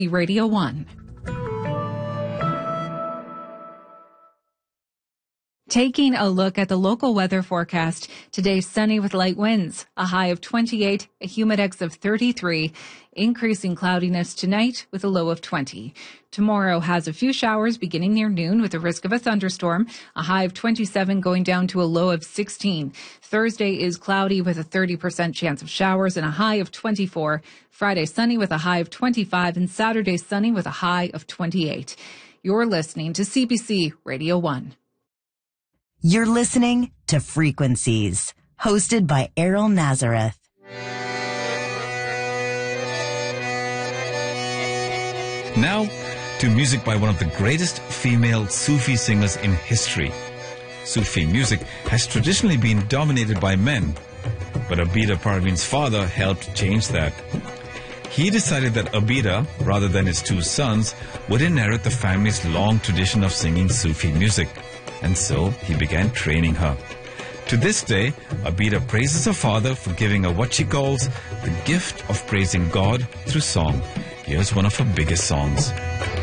Radio 1. Taking a look at the local weather forecast, today sunny with light winds, a high of 28, a humidex of 33, increasing cloudiness tonight with a low of 20. Tomorrow has a few showers beginning near noon with a risk of a thunderstorm, a high of 27 going down to a low of 16. Thursday is cloudy with a 30% chance of showers and a high of 24. Friday sunny with a high of 25 and Saturday sunny with a high of 28. You're listening to CBC Radio 1. You're listening to Frequencies, hosted by Errol Nazareth. Now, to music by one of the greatest female Sufi singers in history. Sufi music has traditionally been dominated by men, but Abida Parveen's father helped change that. He decided that Abida, rather than his two sons, would inherit the family's long tradition of singing Sufi music. And so he began training her. To this day, Abida praises her father for giving her what she calls the gift of praising God through song. Here's one of her biggest songs.